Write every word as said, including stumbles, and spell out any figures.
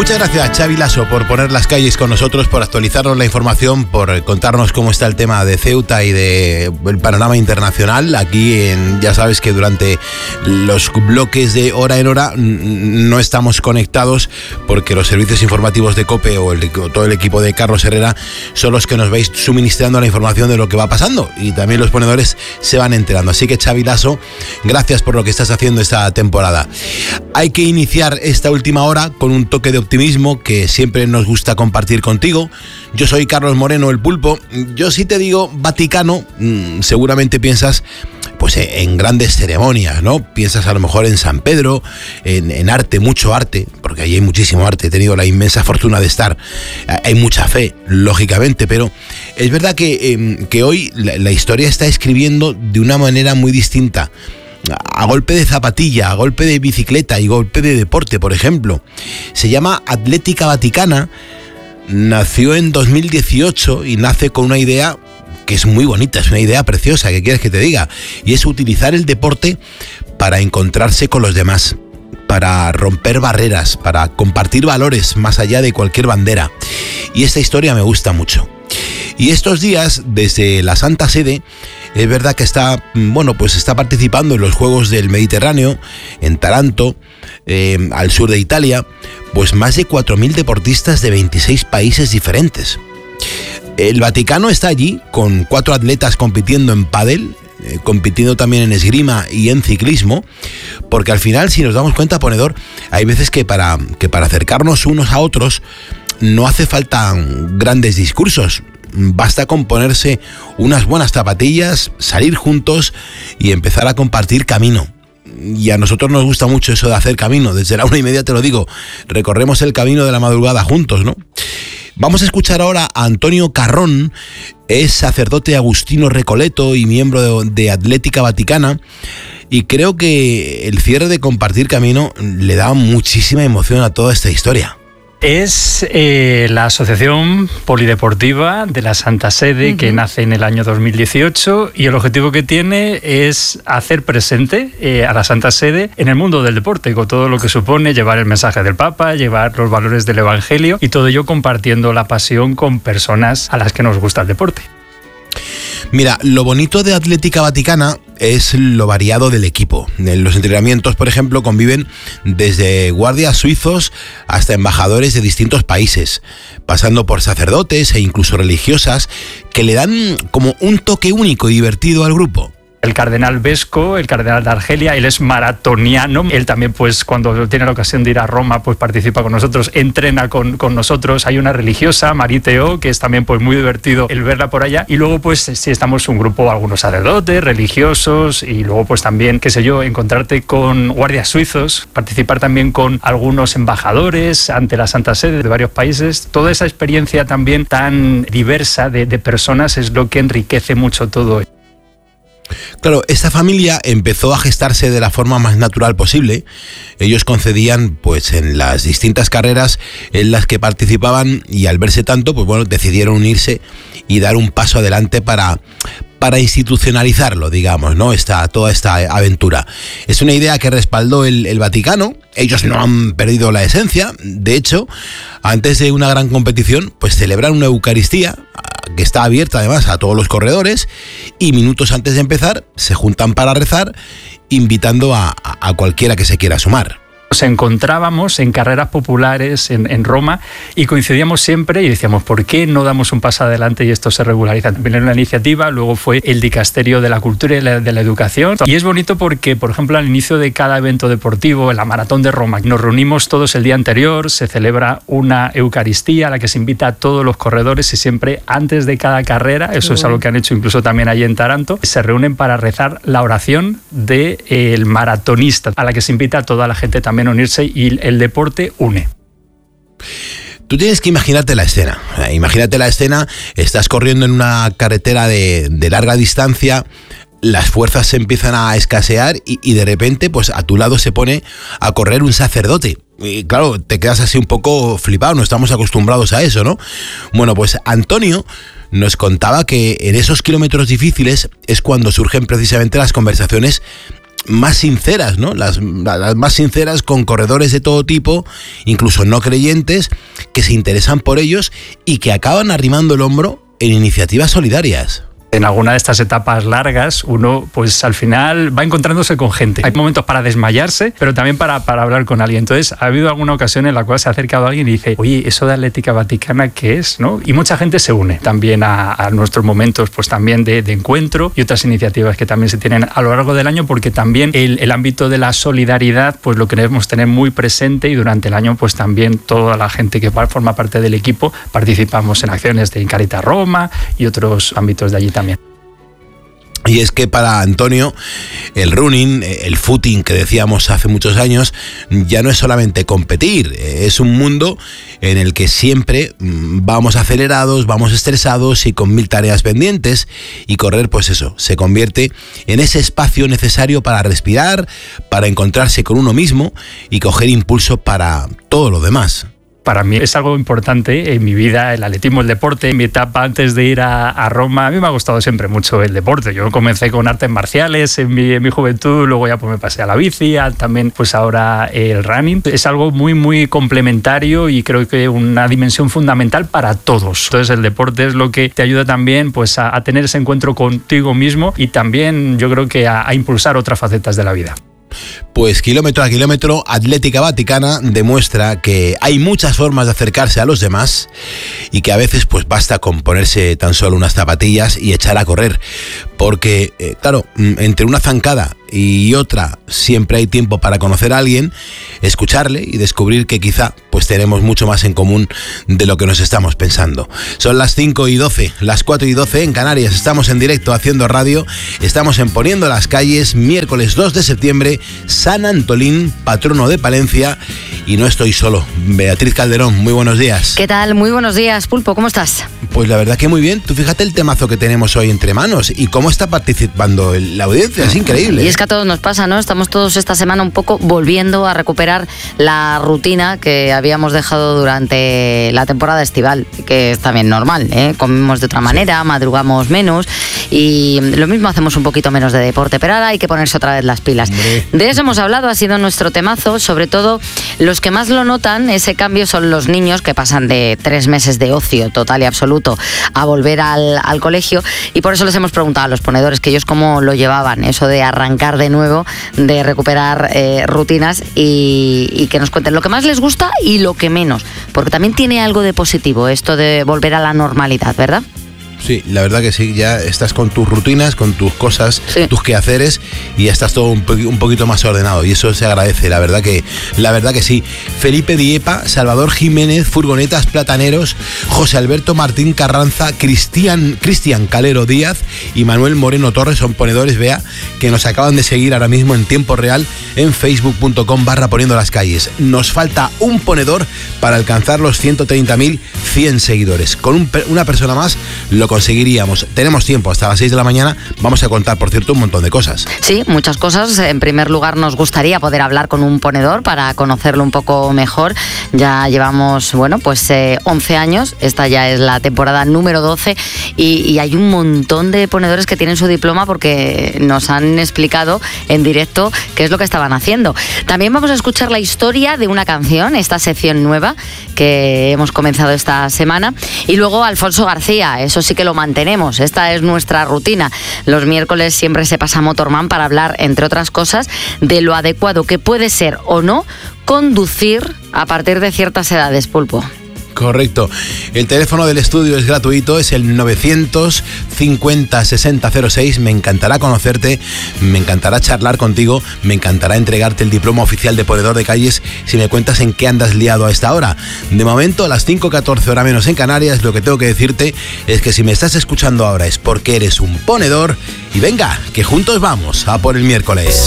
Muchas gracias, Xavi Laso, por poner las calles con nosotros, por actualizarnos la información, por contarnos cómo está el tema de Ceuta y del panorama internacional. Aquí, en, ya sabes que durante los bloques de hora en hora no estamos conectados porque los servicios informativos de COPE o, el, o todo el equipo de Carlos Herrera son los que nos vais suministrando la información de lo que va pasando, y también los ponedores se van enterando. Así que, Xavi Laso, gracias por lo que estás haciendo esta temporada. Hay que iniciar esta última hora con un toque de optimismo que siempre nos gusta compartir contigo. Yo soy Carlos Moreno, el Pulpo. Yo si te digo Vaticano, seguramente piensas pues en grandes ceremonias, ¿no? Piensas a lo mejor en San Pedro, en, en arte, mucho arte, porque allí hay muchísimo arte. He tenido la inmensa fortuna de estar. Hay mucha fe, lógicamente, pero es verdad que, eh, que hoy la, la historia está escribiendo de una manera muy distinta. A golpe de zapatilla, a golpe de bicicleta y golpe de deporte, por ejemplo. Se llama Atlética Vaticana, nació en dos mil dieciocho y nace con una idea que es muy bonita, es una idea preciosa, ¿qué quieres que te diga? Y es utilizar el deporte para encontrarse con los demás, para romper barreras, para compartir valores más allá de cualquier bandera. Y esta historia me gusta mucho. Y estos días, desde la Santa Sede, es verdad que está, bueno, pues está participando en los Juegos del Mediterráneo, en Taranto, eh, al sur de Italia, pues más de cuatro mil deportistas de veintiséis países diferentes. El Vaticano está allí con cuatro atletas compitiendo en pádel, eh, compitiendo también en esgrima y en ciclismo, porque al final, si nos damos cuenta, ponedor, hay veces que para, que para acercarnos unos a otros no hace falta grandes discursos. Basta con ponerse unas buenas zapatillas, salir juntos y empezar a compartir camino. Y a nosotros nos gusta mucho eso de hacer camino. Desde la una y media te lo digo, recorremos el camino de la madrugada juntos, ¿no? Vamos a escuchar ahora a Antonio Carrón, es sacerdote agustino recoleto y miembro de, de Atlética Vaticana, y creo que el cierre de Compartir Camino le da muchísima emoción a toda esta historia. Es eh, la Asociación Polideportiva de la Santa Sede, uh-huh, que nace en el año dos mil dieciocho, y el objetivo que tiene es hacer presente eh, a la Santa Sede en el mundo del deporte, con todo lo que supone llevar el mensaje del Papa, llevar los valores del Evangelio, y todo ello compartiendo la pasión con personas a las que nos gusta el deporte. Mira, lo bonito de Atlética Vaticana es lo variado del equipo. En los entrenamientos, por ejemplo, conviven desde guardias suizos hasta embajadores de distintos países, pasando por sacerdotes e incluso religiosas que le dan como un toque único y divertido al grupo. El cardenal Vesco, el cardenal de Argelia, él es maratoniano. Él también, pues, cuando tiene la ocasión de ir a Roma, pues participa con nosotros, entrena con, con nosotros. Hay una religiosa, Mariteo, que es también pues muy divertido el verla por allá. Y luego, pues, sí, estamos un grupo, algunos sacerdotes, religiosos, y luego, pues, también, qué sé yo, encontrarte con guardias suizos, participar también con algunos embajadores ante la Santa Sede de varios países. Toda esa experiencia también tan diversa de, de personas es lo que enriquece mucho todo. Claro, esta familia empezó a gestarse de la forma más natural posible. Ellos concedían, pues, en las distintas carreras en las que participaban, y al verse tanto, pues bueno, decidieron unirse y dar un paso adelante para, para institucionalizarlo, digamos, ¿no? Esta, toda esta aventura. Es una idea que respaldó el, el Vaticano. Ellos no han perdido la esencia. De hecho, antes de una gran competición, pues celebran una Eucaristía que está abierta además a todos los corredores, y minutos antes de empezar se juntan para rezar, invitando a, a cualquiera que se quiera sumar. Nos encontrábamos en carreras populares en, en Roma y coincidíamos siempre y decíamos, ¿por qué no damos un paso adelante y esto se regulariza? También era una iniciativa, luego fue el Dicasterio de la Cultura y de la Educación. Y es bonito porque, por ejemplo, al inicio de cada evento deportivo, en la Maratón de Roma, nos reunimos todos el día anterior, se celebra una Eucaristía a la que se invita a todos los corredores, y siempre antes de cada carrera, eso es algo que han hecho incluso también allí en Taranto, se reúnen para rezar la oración del maratonista, a la que se invita a toda la gente también a unirse, y el deporte une. Tú tienes que imaginarte la escena. Imagínate la escena, estás corriendo en una carretera de, de larga distancia, las fuerzas se empiezan a escasear y, y de repente, pues a tu lado se pone a correr un sacerdote. Y claro, te quedas así un poco flipado, no estamos acostumbrados a eso, ¿no? Bueno, pues Antonio nos contaba que en esos kilómetros difíciles es cuando surgen precisamente las conversaciones más sinceras, ¿no? Las, las más sinceras con corredores de todo tipo, incluso no creyentes, que se interesan por ellos y que acaban arrimando el hombro en iniciativas solidarias. En alguna de estas etapas largas, uno pues al final va encontrándose con gente. Hay momentos para desmayarse, pero también para, para hablar con alguien. Entonces, ha habido alguna ocasión en la cual se ha acercado a alguien y dice, oye, ¿eso de Atlética Vaticana qué es? ¿No? Y mucha gente se une también a, a nuestros momentos pues también de, de encuentro y otras iniciativas que también se tienen a lo largo del año, porque también el, el ámbito de la solidaridad pues lo queremos tener muy presente, y durante el año pues también toda la gente que forma parte del equipo participamos en acciones de Caritas Roma y otros ámbitos de allí también. Y es que para Antonio el running, el footing que decíamos hace muchos años, ya no es solamente competir, es un mundo en el que siempre vamos acelerados, vamos estresados y con mil tareas pendientes, y correr pues eso, se convierte en ese espacio necesario para respirar, para encontrarse con uno mismo y coger impulso para todo lo demás. Para mí es algo importante en mi vida, el atletismo, el deporte. En mi etapa antes de ir a, a Roma, a mí me ha gustado siempre mucho el deporte. Yo comencé con artes marciales en mi, en mi juventud, luego ya pues me pasé a la bici, a, también pues ahora el running. Es algo muy, muy complementario y creo que una dimensión fundamental para todos. Entonces el deporte es lo que te ayuda también pues a, a tener ese encuentro contigo mismo, y también yo creo que a, a impulsar otras facetas de la vida. Pues kilómetro a kilómetro, Atlética Vaticana demuestra que hay muchas formas de acercarse a los demás y que a veces pues basta con ponerse tan solo unas zapatillas y echar a correr. Porque, eh, claro, entre una zancada y otra siempre hay tiempo para conocer a alguien, escucharle y descubrir que quizá pues tenemos mucho más en común de lo que nos estamos pensando. Son las cinco y doce, las cuatro y doce en Canarias. Estamos en directo haciendo radio, estamos en Poniendo las Calles, miércoles dos de septiembre, San Antolín, patrono de Palencia, y no estoy solo. Beatriz Calderón, muy buenos días. ¿Qué tal? Muy buenos días, Pulpo, ¿cómo estás? Pues la verdad que muy bien. Tú fíjate el temazo que tenemos hoy entre manos y cómo está participando la audiencia, es increíble. Y es que a todos nos pasa, ¿no? Estamos todos esta semana un poco volviendo a recuperar la rutina que habíamos dejado durante la temporada estival, que es también normal, ¿eh? Comemos de otra manera, madrugamos menos y lo mismo, hacemos un poquito menos de deporte, pero ahora hay que ponerse otra vez las pilas. Hombre. De eso hemos hablado, ha sido nuestro temazo. Sobre todo los que más lo notan ese cambio son los niños, que pasan de tres meses de ocio total y absoluto a volver al, al colegio, y por eso les hemos preguntado a los ponedores que ellos cómo lo llevaban, eso de arrancar de nuevo, de recuperar eh, rutinas, y, y que nos cuenten lo que más les gusta y lo que menos, porque también tiene algo de positivo esto de volver a la normalidad, ¿verdad? Sí, la verdad que sí, ya estás con tus rutinas, con tus cosas, sí. tus quehaceres, y ya estás todo un, po- un poquito más ordenado, y eso se agradece, la verdad que la verdad que sí. Felipe Diepa, Salvador Jiménez, Furgonetas Plataneros, José Alberto Martín Carranza, Cristian, Cristian Calero Díaz y Manuel Moreno Torres son ponedores, vea, que nos acaban de seguir ahora mismo en tiempo real en facebook punto com barra Poniendo las Calles. Nos falta un ponedor para alcanzar los ciento treinta mil cien seguidores. Con un, una persona más lo conseguiríamos. Tenemos tiempo hasta las seis de la mañana. Vamos a contar, por cierto, un montón de cosas. Sí, muchas cosas. En primer lugar, nos gustaría poder hablar con un ponedor para conocerlo un poco mejor. Ya llevamos, bueno, pues eh, once años. Esta ya es la temporada número doce y, y hay un montón de ponedores que tienen su diploma porque nos han explicado en directo qué es lo que estaban haciendo. También vamos a escuchar la historia de una canción, esta sección nueva que hemos comenzado esta semana. Y luego Alfonso García, eso sí que lo mantenemos, esta es nuestra rutina. Los miércoles siempre se pasa Motorman para hablar, entre otras cosas, de lo adecuado que puede ser o no conducir a partir de ciertas edades, Pulpo. Correcto. El teléfono del estudio es gratuito, es el novecientos cincuenta sesenta cero seis. Me encantará conocerte, me encantará charlar contigo, me encantará entregarte el diploma oficial de ponedor de calles si me cuentas en qué andas liado a esta hora. De momento, a las cinco catorce, hora menos en Canarias, lo que tengo que decirte es que si me estás escuchando ahora es porque eres un ponedor, y venga, que juntos vamos a por el miércoles.